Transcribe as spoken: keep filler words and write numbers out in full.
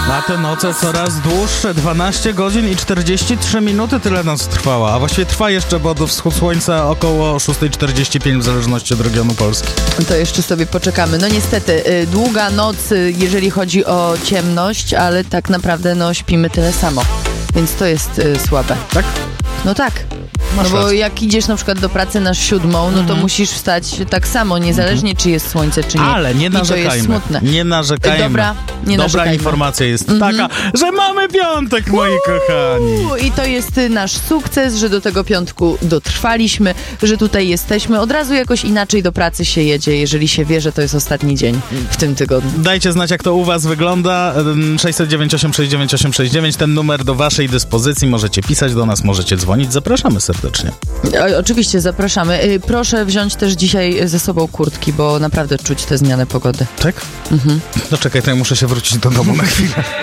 A te noce coraz dłuższe, dwanaście godzin i czterdzieści trzy minuty tyle noc trwała, a właściwie trwa jeszcze, bo do wschód słońca około szósta czterdzieści pięć w zależności od regionu Polski. To jeszcze sobie poczekamy. No niestety, y, długa noc, y, jeżeli chodzi o ciemność, ale tak naprawdę no śpimy tyle samo, więc to jest y, słabe. Tak? No tak. Masz No bo rację. jak idziesz na przykład do pracy na siódmą, no to musisz wstać tak samo, niezależnie czy jest słońce, czy nie. Ale nie I to jest narzekajmy. smutne. Nie narzekajmy. Dobra, nie Dobra narzekajmy. informacja jest taka, że mamy piątek, moi kochani. Uuu, I to jest y, nasz sukces, że do tego piątku dotrwaliśmy, że tutaj jesteśmy. Od razu jakoś inaczej do pracy się jedzie, jeżeli się wie, że to jest ostatni dzień w tym tygodniu. Dajcie znać, jak to u was wygląda. sześćset dziewięć osiem sześć dziewięć osiem sześć dziewięć, ten numer do waszej dyspozycji. Możecie pisać do nas, możecie dzwonić. Zapraszamy serdecznie. O, oczywiście, zapraszamy. Y, proszę wziąć też dzisiaj ze sobą kurtki, bo naprawdę czuć tę zmianę pogody. Tak? Mhm. No czekaj, to ja muszę się wrócić do domu na chwilę.